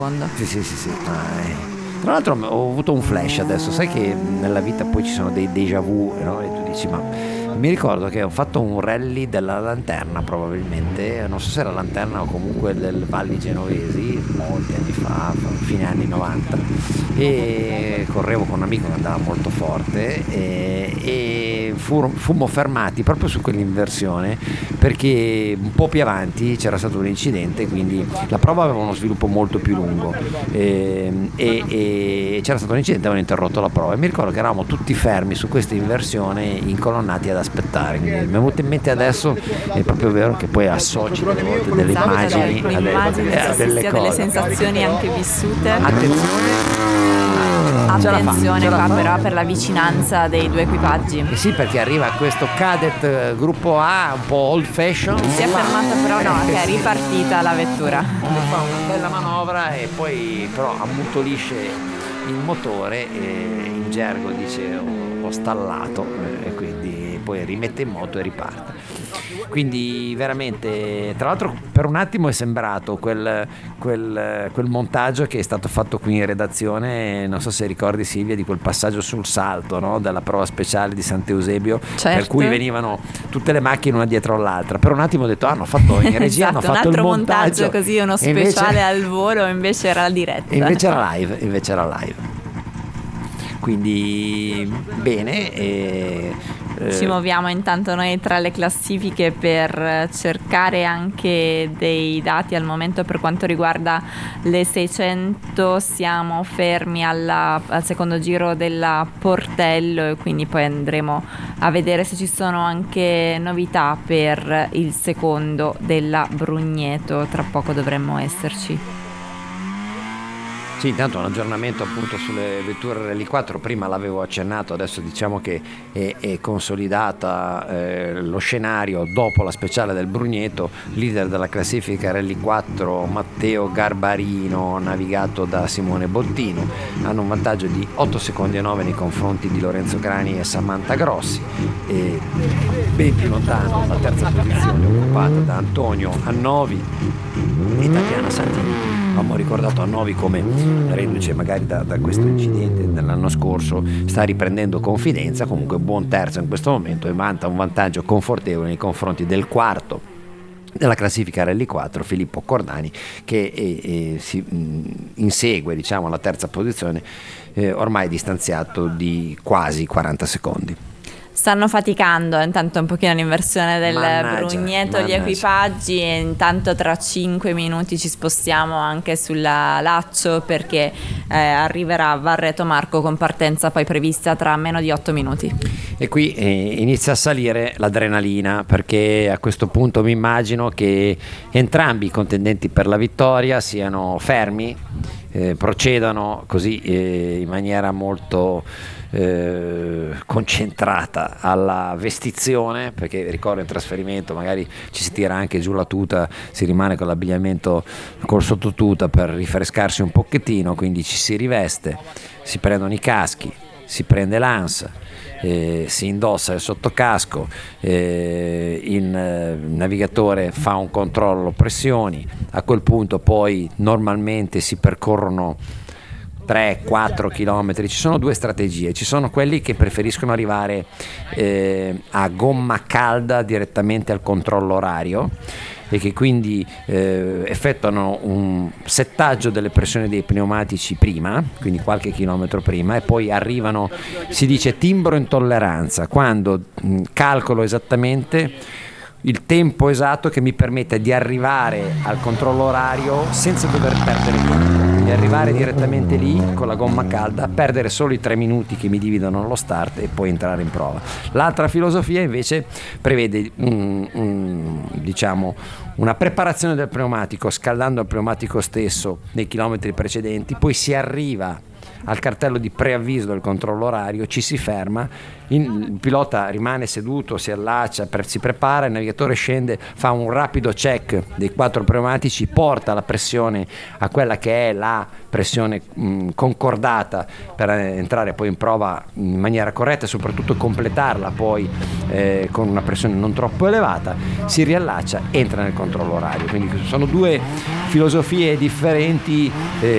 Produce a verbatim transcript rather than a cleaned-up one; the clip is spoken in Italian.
Sì, sì, sì, sì. Ah, eh. Tra l'altro ho avuto un flash adesso, sai che nella vita poi ci sono dei déjà vu, no? E tu dici, ma mi ricordo che ho fatto un rally della Lanterna, probabilmente, non so se era Lanterna o comunque del Valli Genovesi, molti anni fa, fine anni novanta, e correvo con un amico che andava molto forte e, e fu, fummo fermati proprio su quell'inversione perché un po' più avanti c'era stato un incidente, quindi la prova aveva uno sviluppo molto più lungo e, e, e c'era stato un incidente, avevano interrotto la prova e mi ricordo che eravamo tutti fermi su questa inversione incolonnati ad aspettare. Quindi mi è venuto in mente adesso, è proprio vero che poi associ delle volte delle Esatto, immagini delle a delle, immagini, a delle delle cose. sensazioni anche vissute. Attenzione, Attenzione qua però per la vicinanza dei due equipaggi. Eh sì, perché arriva questo cadet eh, gruppo A un po' old fashion. Si è fermata però no, Eh, che è sì. ripartita la vettura. Fa una bella manovra e poi però ammutolisce il motore e in gergo dice ho, ho stallato eh, e quindi poi rimette in moto e riparte. Quindi veramente, tra l'altro per un attimo è sembrato quel, quel, quel montaggio che è stato fatto qui in redazione, non so se ricordi Silvia, di quel passaggio sul salto, no? Della prova speciale di Sant'Eusebio, certo. Per cui venivano tutte le macchine una dietro l'altra. Per un attimo ho detto ah, hanno fatto in regia, esatto, hanno fatto un altro il montaggio, montaggio così, uno speciale invece, al volo, invece era la diretta. e invece era live, invece era live. Quindi bene, e, eh, ci muoviamo intanto noi tra le classifiche per cercare anche dei dati. Al momento per quanto riguarda le seicento siamo fermi alla, al secondo giro della Portello e quindi poi andremo a vedere se ci sono anche novità per il secondo della Brugneto. Tra poco dovremmo esserci. Sì, intanto un aggiornamento appunto sulle vetture Rally quattro, prima l'avevo accennato, adesso diciamo che è, è consolidata eh, lo scenario dopo la speciale del Brugneto, leader della classifica Rally quattro Matteo Garbarino, navigato da Simone Bottino, hanno un vantaggio di otto secondi e nove nei confronti di Lorenzo Grani e Samantha Grossi, e ben più lontano la terza posizione occupata da Antonio Annovi e Tatiana Santini. Abbiamo ricordato Annovi come, reduce magari da, da questo incidente dell'anno scorso, sta riprendendo confidenza, comunque buon terzo in questo momento e vanta un vantaggio confortevole nei confronti del quarto della classifica Rally quattro, Filippo Cordani, che è, è, si mh, insegue diciamo alla terza posizione, eh, ormai distanziato di quasi quaranta secondi. Stanno faticando intanto un pochino l'inversione del Mannaggia, Brugneto mannaggia. gli equipaggi, e intanto tra cinque minuti ci spostiamo anche sulla Laccio perché eh, arriverà Varreto Marco con partenza poi prevista tra meno di otto minuti. E qui eh, inizia a salire l'adrenalina, perché a questo punto mi immagino che entrambi i contendenti per la vittoria siano fermi, eh, procedano così eh, in maniera molto eh, concentrata alla vestizione, perché ricordo in trasferimento magari ci si tira anche giù la tuta, si rimane con l'abbigliamento col sottotuta per rinfrescarsi un pochettino, quindi ci si riveste, si prendono i caschi, si prende l'ANSA, Eh, si indossa il sottocasco, eh, il eh, navigatore fa un controllo pressioni, a quel punto poi normalmente si percorrono tre quattro chilometri. Ci sono due strategie: ci sono quelli che preferiscono arrivare eh, a gomma calda direttamente al controllo orario e che quindi eh, effettuano un settaggio delle pressioni dei pneumatici prima, quindi qualche chilometro prima, e poi arrivano, si dice timbro in tolleranza, quando mh, calcolo esattamente il tempo esatto che mi permette di arrivare al controllo orario senza dover perdere tempo, di arrivare direttamente lì con la gomma calda, perdere solo i tre minuti che mi dividono lo start e poi entrare in prova. L'altra filosofia invece prevede un, un, diciamo una preparazione del pneumatico, scaldando il pneumatico stesso nei chilometri precedenti, poi si arriva al cartello di preavviso del controllo orario, ci si ferma, il pilota rimane seduto, si allaccia, si prepara, il navigatore scende, fa un rapido check dei quattro pneumatici, porta la pressione a quella che è la pressione mh, concordata per entrare poi in prova in maniera corretta e soprattutto completarla poi eh, con una pressione non troppo elevata, si riallaccia, entra nel controllo orario. Quindi sono due filosofie differenti, eh,